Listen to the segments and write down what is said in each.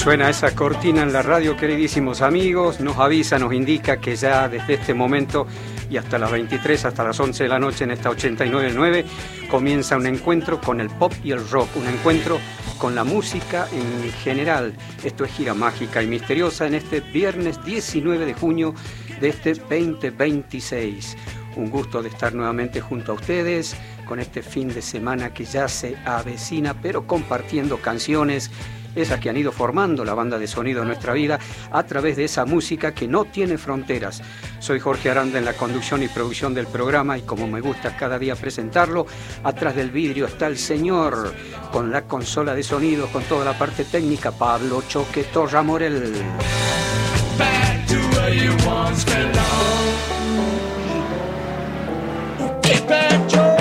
Suena esa cortina en la radio, queridísimos amigos, nos avisa, nos indica que ya desde este momento y hasta las 23, hasta las 11 de la noche en esta 89.9 comienza un encuentro con el pop y el rock, un encuentro con la música en general. Esto es Gira Mágica y Misteriosa en este viernes 19 de junio de este 2026. Un gusto de estar nuevamente junto a ustedes con este fin de semana que ya se avecina, pero compartiendo canciones, esas que han ido formando la banda de sonido de nuestra vida a través de esa música que no tiene fronteras. Soy Jorge Aranda en la conducción y producción del programa y como me gusta cada día presentarlo, atrás del vidrio está el señor con la consola de sonido, con toda la parte técnica, Pablo Choque Torramorel. Back to where you once belonged. Get back, Joe.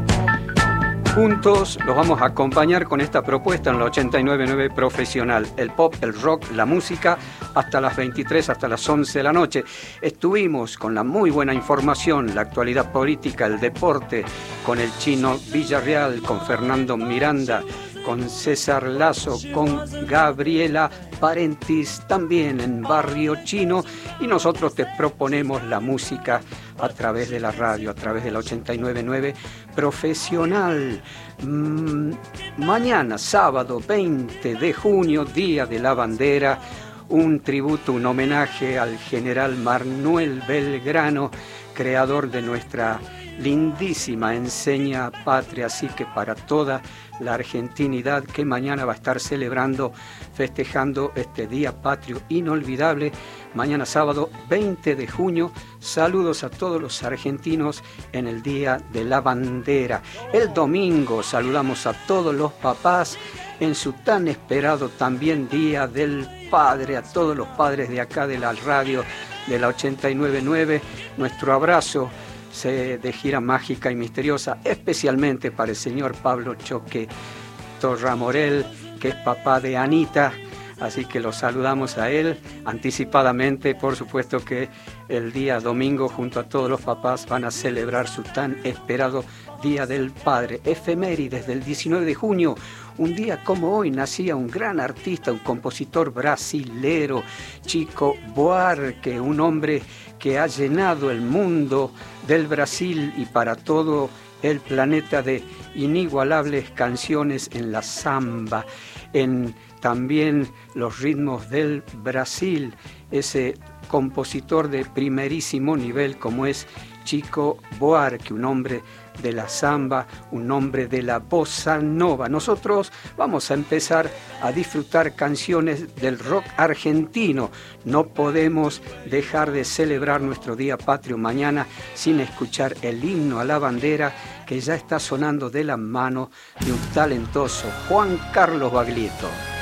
Juntos los vamos a acompañar con esta propuesta en la 89.9 Profesional. El pop, el rock, la música, hasta las 23, hasta las 11 de la noche. Estuvimos con la muy buena información, la actualidad política, el deporte, con el Chino Villarreal, con Fernando Miranda, con César Lazo, con Gabriela Parentis, también en Barrio Chino, y nosotros te proponemos la música a través de la radio, a través de la 89.9 Profesional. Mañana, sábado 20 de junio, Día de la Bandera, un tributo, un homenaje al general Manuel Belgrano, creador de nuestra lindísima enseña patria, así que para toda la argentinidad que mañana va a estar celebrando, festejando este día patrio inolvidable, mañana sábado 20 de junio, saludos a todos los argentinos en el Día de la Bandera. El domingo saludamos a todos los papás en su tan esperado también Día del Padre, a todos los padres de acá de la radio de la 89.9, nuestro abrazo de Gira Mágica y Misteriosa, especialmente para el señor Pablo Choque Torramorel, que es papá de Anita, así que lo saludamos a él anticipadamente. Por supuesto que el día domingo junto a todos los papás van a celebrar su tan esperado Día del Padre. Efemérides del 19 de junio, un día como hoy nacía un gran artista, un compositor brasilero, Chico Buarque, un hombre que ha llenado el mundo del Brasil y para todo el planeta de inigualables canciones en la samba, en también los ritmos del Brasil, ese compositor de primerísimo nivel como es Chico Buarque, un hombre de la samba, un hombre de la bossa nova. Nosotros vamos a empezar a disfrutar canciones del rock argentino. No podemos dejar de celebrar nuestro Día Patrio mañana sin escuchar el himno a la bandera que ya está sonando de la mano de un talentoso Juan Carlos Baglietto.